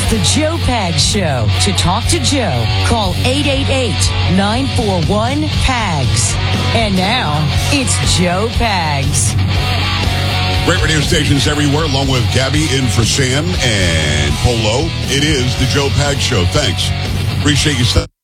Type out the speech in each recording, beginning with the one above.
The Joe Pags Show. To talk to Joe, call 888-941-PAGS. And now, it's Joe Pags. Great radio stations everywhere, along with Gabby in for Sam and Polo. It is the Joe Pags Show. Thanks. Appreciate you.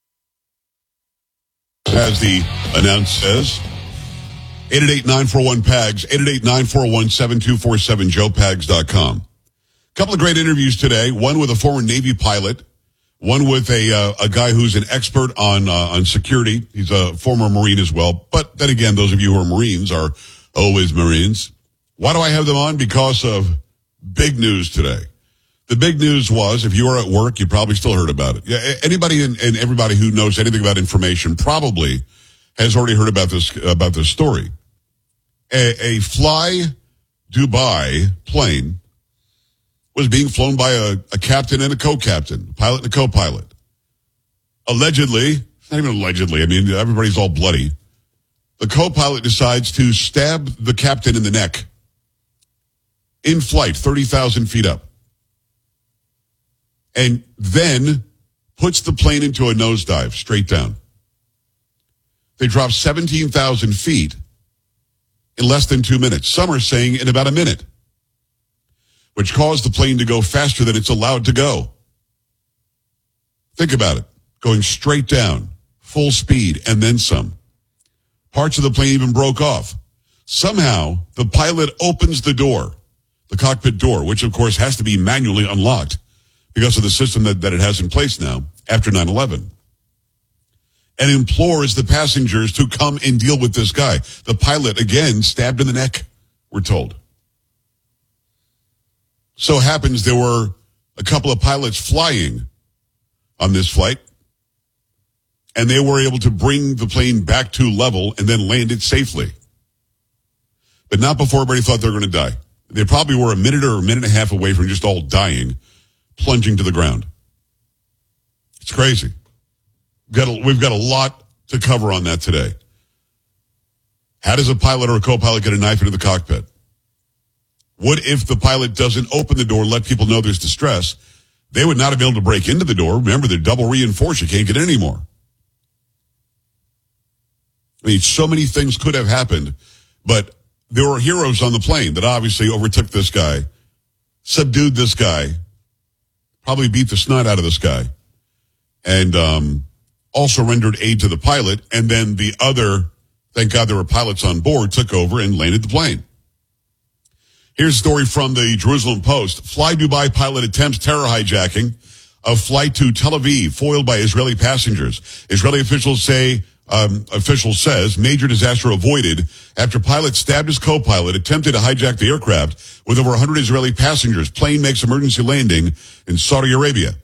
As the announce says, 888-941-PAGS, 888-941-7247, joepags.com. Couple of great interviews today. One with a former Navy pilot. One with a guy who's an expert on security. He's a former Marine as well. But then again, those of you who are Marines are always Marines. Why do I have them on? Because of big news today. The big news was, if you are at work, you probably still heard about it. Yeah, anybody and everybody who knows anything about information probably has already heard about this story. A Fly Dubai plane was being flown by a captain and a co-captain, a pilot and a co-pilot. Allegedly, not even allegedly, I mean, everybody's all bloody. The co-pilot decides to stab the captain in the neck in flight, 30,000 feet up, and then puts the plane into a nosedive straight down. They drop 17,000 feet in less than 2 minutes. Some are saying in about a minute, which caused the plane to go faster than it's allowed to go. Think about it. Going straight down, full speed, and then some. Parts of the plane even broke off. Somehow, the pilot opens the door, the cockpit door, which of course has to be manually unlocked because of the system that it has in place now after 9/11, and implores the passengers to come and deal with this guy. The pilot, again, stabbed in the neck, we're told. So happens there were a couple of pilots flying on this flight, and they were able to bring the plane back to level and then land it safely. But not before everybody thought they were going to die. They probably were a minute or a minute and a half away from just all dying, plunging to the ground. It's crazy. We've got a lot to cover on that today. How does a pilot or a co-pilot get a knife into the cockpit? What if the pilot doesn't open the door, let people know there's distress? They would not have been able to break into the door. Remember, they're double reinforced. You can't get in anymore. I mean, so many things could have happened, but there were heroes on the plane that obviously overtook this guy, subdued this guy, probably beat the snot out of this guy, and also rendered aid to the pilot. And then the other, thank God there were pilots on board, took over and landed the plane. Here's a story from the Jerusalem Post. Fly Dubai pilot attempts terror hijacking of flight to Tel Aviv, foiled by Israeli passengers. Israeli officials says major disaster avoided after pilot stabbed his co-pilot, attempted to hijack the aircraft with over 100 Israeli passengers. Plane makes emergency landing in Saudi Arabia.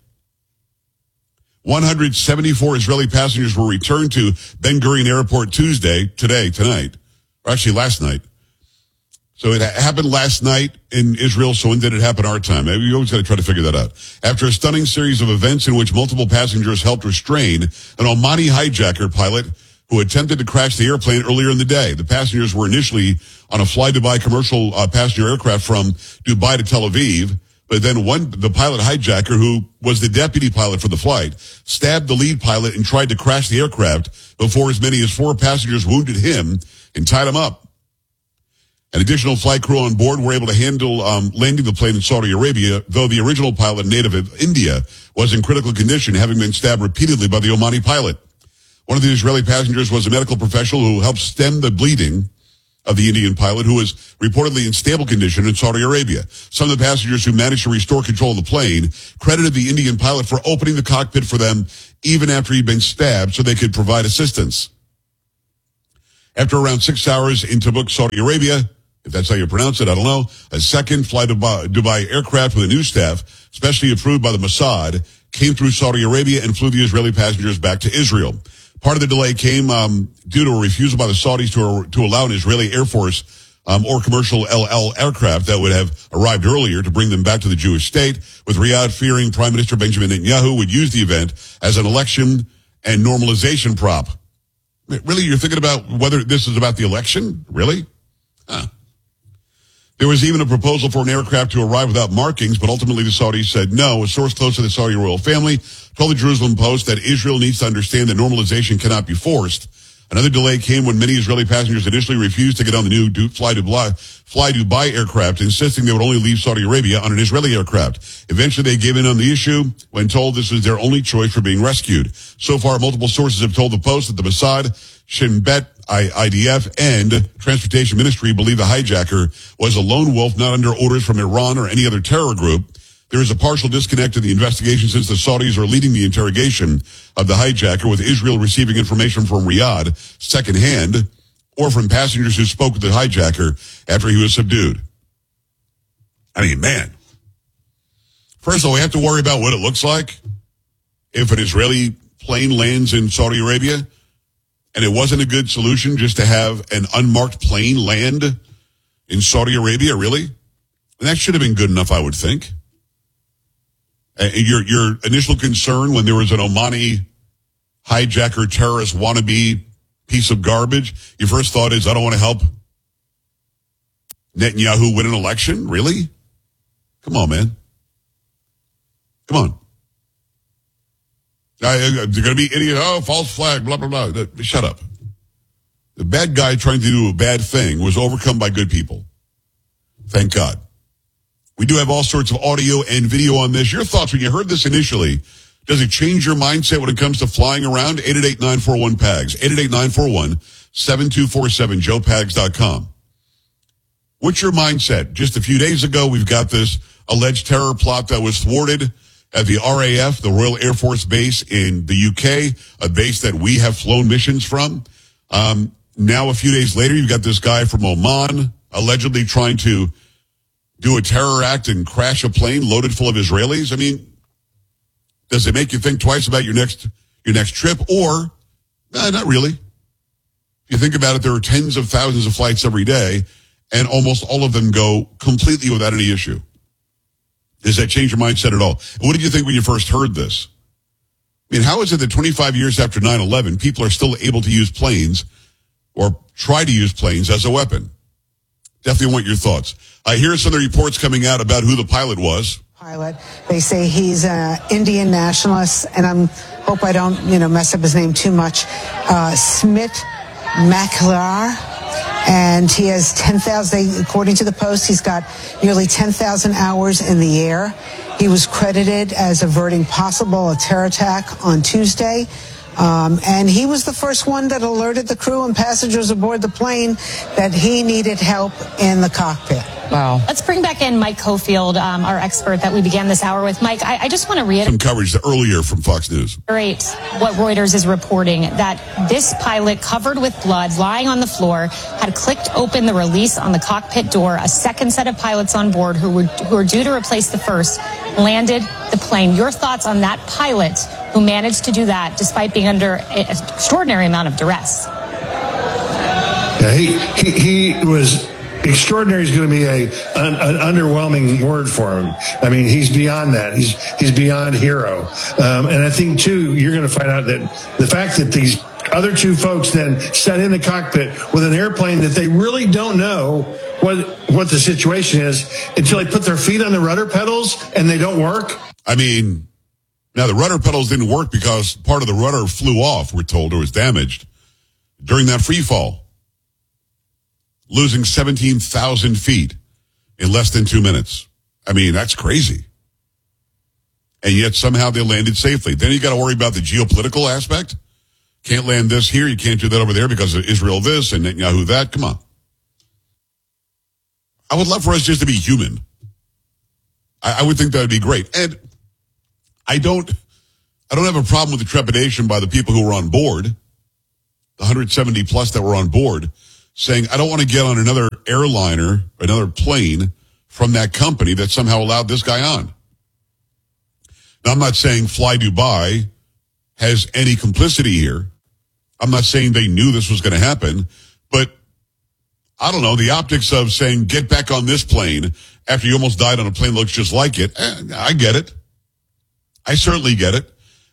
174 Israeli passengers were returned to Ben Gurion Airport tonight, or actually last night. So it happened last night in Israel, so when did it happen our time? You always got to try to figure that out. After a stunning series of events in which multiple passengers helped restrain an Omani hijacker pilot who attempted to crash the airplane earlier in the day. The passengers were initially on a Fly Dubai commercial passenger aircraft from Dubai to Tel Aviv, but then the pilot hijacker, who was the deputy pilot for the flight, stabbed the lead pilot and tried to crash the aircraft before as many as 4 passengers wounded him and tied him up. An additional flight crew on board were able to handle landing the plane in Saudi Arabia, though the original pilot, native of India, was in critical condition, having been stabbed repeatedly by the Omani pilot. One of the Israeli passengers was a medical professional who helped stem the bleeding of the Indian pilot, who was reportedly in stable condition in Saudi Arabia. Some of the passengers who managed to restore control of the plane credited the Indian pilot for opening the cockpit for them even after he'd been stabbed so they could provide assistance. After around 6 hours in Tabuk, Saudi Arabia, if that's how you pronounce it, I don't know, a second Fly Dubai aircraft with a new staff, specially approved by the Mossad, came through Saudi Arabia and flew the Israeli passengers back to Israel. Part of the delay came due to a refusal by the Saudis to allow an Israeli Air Force or commercial El Al aircraft that would have arrived earlier to bring them back to the Jewish state, with Riyadh fearing Prime Minister Benjamin Netanyahu would use the event as an election and normalization prop. Really? You're thinking about whether this is about the election? Really? Huh. There was even a proposal for an aircraft to arrive without markings, but ultimately the Saudis said no. A source close to the Saudi royal family told the Jerusalem Post that Israel needs to understand that normalization cannot be forced. Another delay came when many Israeli passengers initially refused to get on the new Fly Dubai aircraft, insisting they would only leave Saudi Arabia on an Israeli aircraft. Eventually, they gave in on the issue when told this was their only choice for being rescued. So far, multiple sources have told the Post that the Mossad, Shin Bet, IDF, and Transportation Ministry believe the hijacker was a lone wolf not under orders from Iran or any other terror group. There is a partial disconnect in the investigation since the Saudis are leading the interrogation of the hijacker, with Israel receiving information from Riyadh secondhand or from passengers who spoke with the hijacker after he was subdued. I mean, man. First of all, we have to worry about what it looks like if an Israeli plane lands in Saudi Arabia. And it wasn't a good solution just to have an unmarked plane land in Saudi Arabia, really? And that should have been good enough, I would think. Your initial concern when there was an Omani hijacker, terrorist, wannabe piece of garbage, your first thought is, I don't want to help Netanyahu win an election? Really? Come on, man. Come on. They're going to be idiots. Oh, false flag, blah, blah, blah. Shut up. The bad guy trying to do a bad thing was overcome by good people. Thank God. We do have all sorts of audio and video on this. Your thoughts when you heard this initially, does it change your mindset when it comes to flying around? 888-941-PAGS, 888-941-7247, joepags.com. What's your mindset? Just a few days ago, we've got this alleged terror plot that was thwarted at the RAF, the Royal Air Force Base in the UK, a base that we have flown missions from. Now, a few days later, you've got this guy from Oman allegedly trying to do a terror act and crash a plane loaded full of Israelis. I mean, does it make you think twice about your next trip? Or, not really. If you think about it, there are tens of thousands of flights every day, and almost all of them go completely without any issue. Does that change your mindset at all? What did you think when you first heard this? I mean, how is it that 25 years after 9/11, people are still able to use planes or try to use planes as a weapon? Definitely want your thoughts. Here are some of the reports coming out about who the pilot was. They say he's an Indian nationalist, and hope I don't, mess up his name too much. Smit Maklar. And he has 10,000, according to the Post, he's got nearly 10,000 hours in the air. He was credited as averting a terror attack on Tuesday. And he was the first one that alerted the crew and passengers aboard the plane that he needed help in the cockpit. Wow. Let's bring back in Mike Cofield, our expert that we began this hour with. Mike, I just want to reiterate some coverage earlier from Fox News. What Reuters is reporting, that this pilot, covered with blood, lying on the floor, had clicked open the release on the cockpit door. A second set of pilots on board who were due to replace the first landed the plane. Your thoughts on that pilot who managed to do that despite being under an extraordinary amount of duress? Yeah, he was... Extraordinary is going to be an underwhelming word for him. I mean, he's beyond that. He's beyond hero. And I think, too, you're going to find out that the fact that these other two folks then sat in the cockpit with an airplane that they really don't know what the situation is until they put their feet on the rudder pedals and they don't work. I mean, now the rudder pedals didn't work because part of the rudder flew off, we're told, or was damaged during that free fall. Losing 17,000 feet in less than 2 minutes. I mean, that's crazy. And yet somehow they landed safely. Then you got to worry about the geopolitical aspect. Can't land this here. You can't do that over there because of Israel this and Netanyahu that. Come on. I would love for us just to be human. I would think that would be great. And I don't have a problem with the trepidation by the people who were on board, the 170 plus that were on board, saying, I don't want to get on another airliner, another plane from that company that somehow allowed this guy on. Now, I'm not saying Fly Dubai has any complicity here. I'm not saying they knew this was going to happen, but I don't know, the optics of saying, get back on this plane after you almost died on a plane that looks just like it. I get it. I certainly get it.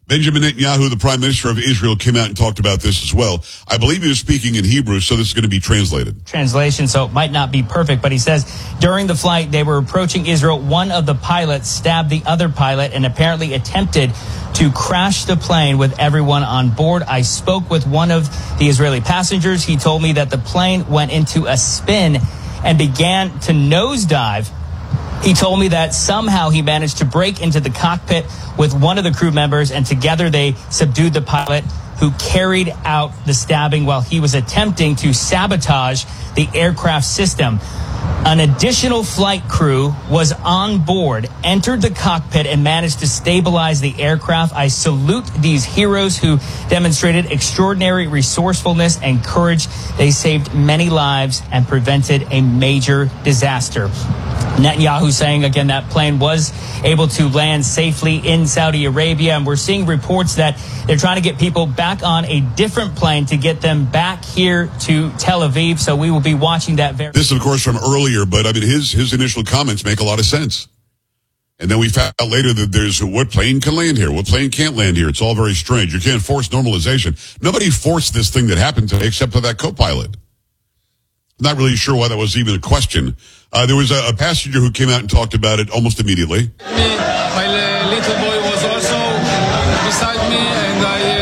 Benjamin Netanyahu, the prime minister of Israel, came out and talked about this as well. I believe he was speaking in Hebrew, so this is going to be translated. Translation, so it might not be perfect, but he says during the flight they were approaching Israel. One of the pilots stabbed the other pilot and apparently attempted to crash the plane with everyone on board. I spoke with one of the Israeli passengers. He told me that the plane went into a spin and began to nosedive. He told me that somehow he managed to break into the cockpit with one of the crew members, and together they subdued the pilot who carried out the stabbing while he was attempting to sabotage the aircraft system. An additional flight crew was on board, entered the cockpit, and managed to stabilize the aircraft. I salute these heroes who demonstrated extraordinary resourcefulness and courage. They saved many lives and prevented a major disaster. Netanyahu saying again that plane was able to land safely in Saudi Arabia, and we're seeing reports that they're trying to get people back on a different plane to get them back here to Tel Aviv. So we will be watching that very. This, of course, from earlier, but I mean his initial comments make a lot of sense. And then we found out later that there's what plane can land here, what plane can't land here. It's all very strange. You can't force normalization. Nobody forced this thing that happened today except for that co-pilot. Not really sure why that was even a question. There was a passenger who came out and talked about it almost immediately. My little boy was also beside me, and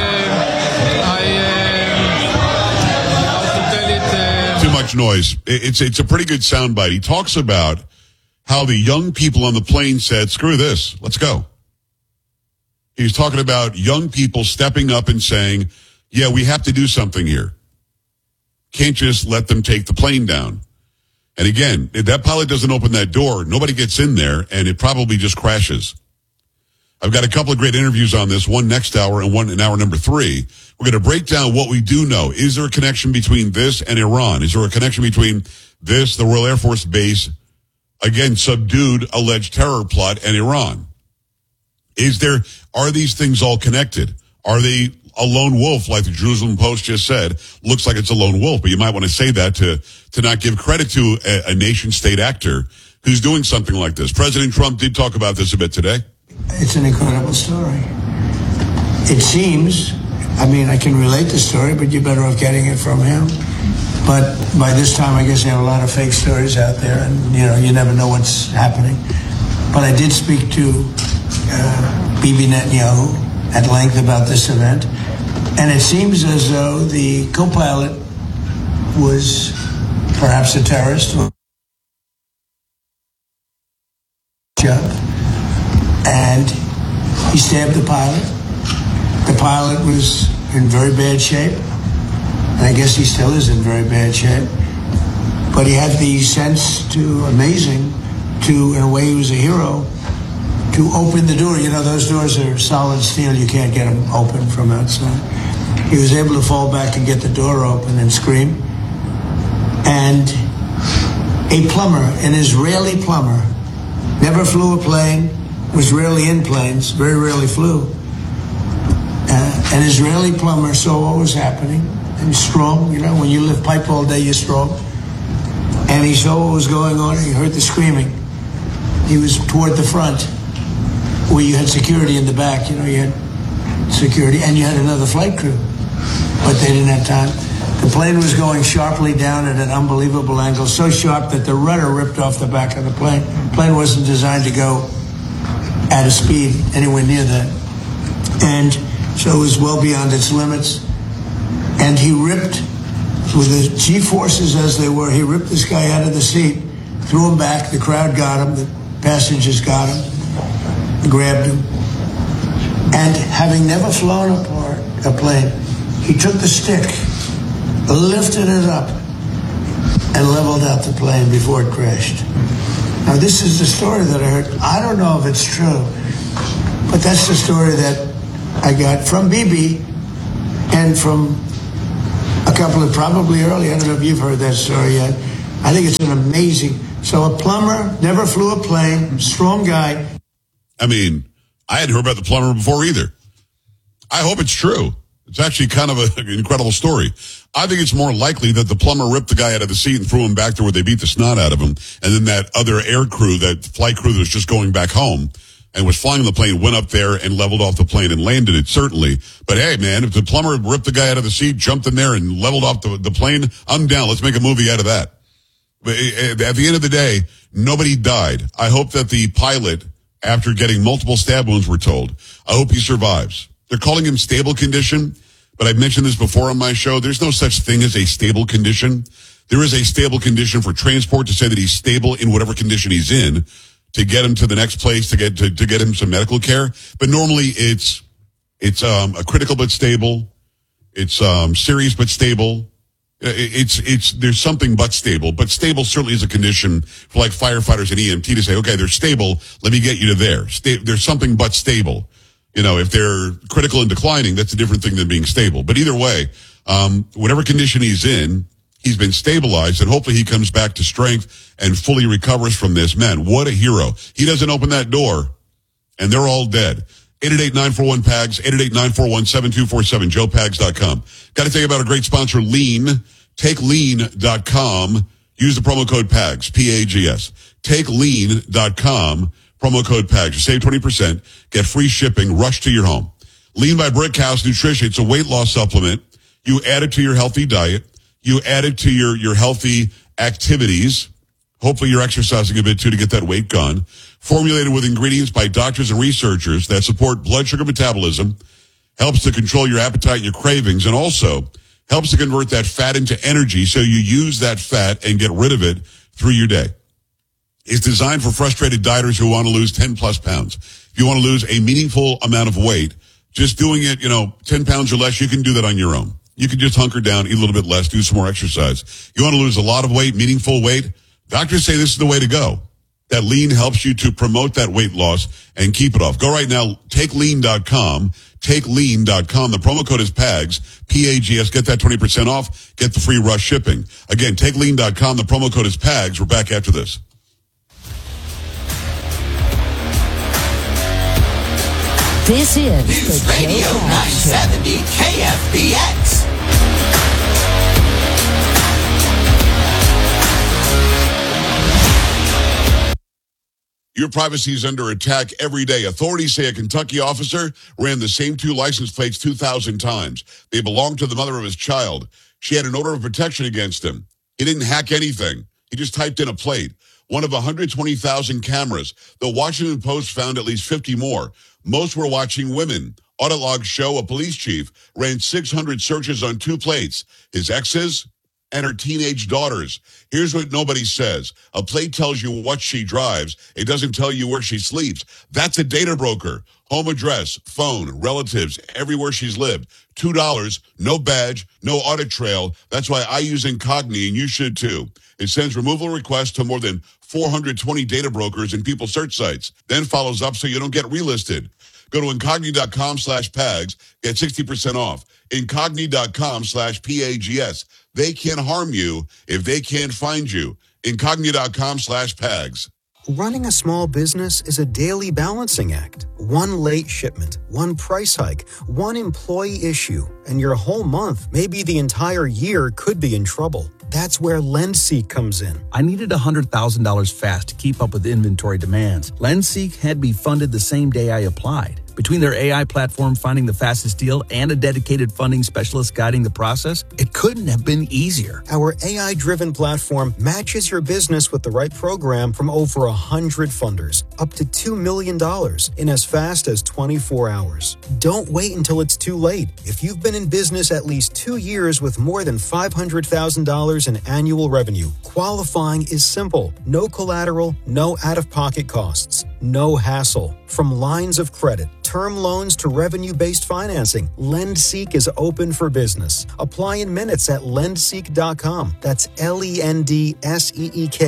how to tell it? Too much noise. It's a pretty good soundbite. He talks about how the young people on the plane said, screw this, let's go. He's talking about young people stepping up and saying, yeah, we have to do something here. Can't just let them take the plane down. And again, if that pilot doesn't open that door, nobody gets in there, and it probably just crashes. I've got a couple of great interviews on this, one next hour and one in hour number 3. We're going to break down what we do know. Is there a connection between this and Iran? Is there a connection between this, the Royal Air Force Base, again, subdued alleged terror plot, and Iran? Are these things all connected? Are they a lone wolf, like the Jerusalem Post just said? Looks like it's a lone wolf, but you might want to say that to not give credit to a nation-state actor who's doing something like this. President Trump did talk about this a bit today. It's an incredible story. It seems, I can relate the story, but you're better off getting it from him. But by this time, I guess you have a lot of fake stories out there, and you never know what's happening. But I did speak to Bibi Netanyahu at length about this event, and it seems as though the co-pilot was perhaps a terrorist, and he stabbed the pilot. The pilot was in very bad shape, and I guess he still is in very bad shape, but he had the sense in a way he was a hero, to open the door. Those doors are solid steel. You can't get them open from outside. He was able to fall back and get the door open and scream. And a plumber, an Israeli plumber, never flew a plane, was rarely in planes, very rarely flew. An Israeli plumber saw what was happening, and he's strong. When you lift pipe all day, you're strong. And he saw what was going on, and he heard the screaming. He was toward the front, where you had security in the back. You had security, and you had another flight crew, but they didn't have time. The plane was going sharply down at an unbelievable angle, so sharp that the rudder ripped off the back of the plane. The plane wasn't designed to go at a speed anywhere near that. And so it was well beyond its limits. And he ripped, with the G-forces as they were, he ripped this guy out of the seat, threw him back. The crowd got him. The passengers got him. Grabbed him, and having never flown a plane, he took the stick, lifted it up, and leveled out the plane before it crashed. Now, this is the story that I heard. I don't know if it's true, but that's the story that I got from Bibi and from a couple of probably early. I don't know if you've heard that story yet. I think it's an amazing. So a plumber, never flew a plane, strong guy. I hadn't heard about the plumber before either. I hope it's true. It's actually kind of an incredible story. I think it's more likely that the plumber ripped the guy out of the seat and threw him back to where they beat the snot out of him. And then that other air crew, that flight crew that was just going back home, and was flying the plane, went up there and leveled off the plane and landed it, certainly. But hey, man, if the plumber ripped the guy out of the seat, jumped in there and leveled off the plane, I'm down. Let's make a movie out of that. But at the end of the day, nobody died. I hope that the pilot, after getting multiple stab wounds, we're told, I hope he survives. They're calling him stable condition, but I've mentioned this before on my show. There's no such thing as a stable condition. There is a stable condition for transport to say that he's stable in whatever condition he's in, to get him to the next place, to get him some medical care. But normally it's a critical but stable. It's serious but stable. There's something but stable. But stable certainly is a condition for like firefighters and EMT to say, okay, they're stable. Let me get you to there. There's something but stable. If they're critical and declining, that's a different thing than being stable. But either way, whatever condition he's in, he's been stabilized, and hopefully he comes back to strength and fully recovers from this. Man, what a hero. He doesn't open that door, and they're all dead. 888-941-PAGS, 888-941-7247, joepags.com. Got to tell you about a great sponsor, Lean. TakeLean.com. Use the promo code PAGS, P-A-G-S. TakeLean.com, promo code PAGS. You save 20%, get free shipping, rush to your home. Lean by Brickhouse Nutrition. It's a weight loss supplement. You add it to your healthy diet. You add it to your healthy activities. Hopefully you're exercising a bit too to get that weight gone. Formulated with ingredients by doctors and researchers that support blood sugar metabolism, helps to control your appetite and your cravings, and also helps to convert that fat into energy so you use that fat and get rid of it through your day. It's designed for frustrated dieters who want to lose 10 plus pounds. If you want to lose a meaningful amount of weight, just doing it, 10 pounds or less, you can do that on your own. You can just hunker down, eat a little bit less, do some more exercise. You want to lose a lot of weight, meaningful weight? Doctors say this is the way to go. That Lean helps you to promote that weight loss and keep it off. Go right now, TakeLean.com, TakeLean.com. The promo code is PAGS, P-A-G-S. Get that 20% off. Get the free rush shipping. Again, TakeLean.com. The promo code is PAGS. We're back after this. This is News the Radio Joe Pags 970 KFBX. Your privacy is under attack every day. Authorities say a Kentucky officer ran the same two license plates 2,000 times. They belonged to the mother of his child. She had an order of protection against him. He didn't hack anything. He just typed in a plate. One of 120,000 cameras. The Washington Post found at least 50 more. Most were watching women. Audit logs show a police chief ran 600 searches on two plates. His exes and her teenage daughters. Here's what nobody says. A plate tells you what she drives. It doesn't tell you where she sleeps. That's a data broker. Home address, phone, relatives, everywhere she's lived. $2, no badge, no audit trail. That's why I use Incogni, and you should too. It sends removal requests to more than 420 data brokers and people search sites. Then follows up so you don't get relisted. Go to Incogni.com/PAGS. Get 60% off. Incogni.com/PAGS. They can't harm you if they can't find you. Incogni.com/PAGS. Running a small business is a daily balancing act. One late shipment, one price hike, one employee issue, and your whole month, maybe the entire year, could be in trouble. That's where LendSeek comes in. I needed $100,000 fast to keep up with inventory demands. LendSeek had me funded the same day I applied. Between their AI platform finding the fastest deal and a dedicated funding specialist guiding the process, it couldn't have been easier. Our AI-driven platform matches your business with the right program from over 100 funders, up to $2 million in as fast as 24 hours. Don't wait until it's too late. If you've been in business at least 2 years with more than $500,000 in annual revenue, qualifying is simple. No collateral, no out-of-pocket costs, no hassle. From lines of credit, term loans to revenue-based financing, LendSeek is open for business. Apply in minutes at lendseek.com. That's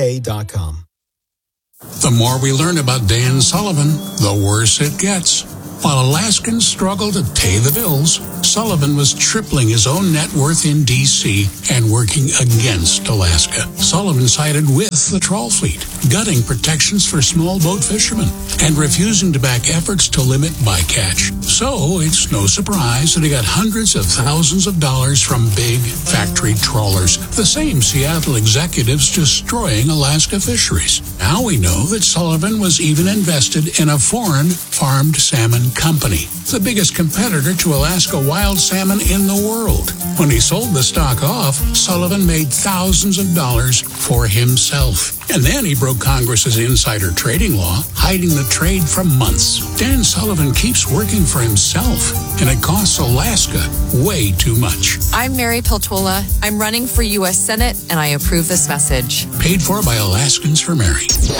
LENDSEEK.com. The more we learn about Dan Sullivan, the worse it gets. While Alaskans struggled to pay the bills, Sullivan was tripling his own net worth in D.C. and working against Alaska. Sullivan sided with the trawl fleet, gutting protections for small boat fishermen and refusing to back efforts to limit bycatch. So it's no surprise that he got hundreds of thousands of dollars from big factory trawlers, the same Seattle executives destroying Alaska fisheries. Now we know that Sullivan was even invested in a foreign farmed salmon company, the biggest competitor to Alaska wild salmon in the world. When he sold the stock off, Sullivan made thousands of dollars for himself. And then he broke Congress's insider trading law, hiding the trade for months. Dan Sullivan keeps working for himself, and it costs Alaska way too much. I'm Mary Peltola. I'm running for U.S. Senate, and I approve this message. Paid for by Alaskans for Mary.